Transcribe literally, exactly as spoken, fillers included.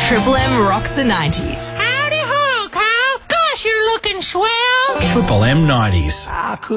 Triple M rocks the nineties. Howdy ho, Carl. Gosh, you're looking swell. Triple M nineties. I could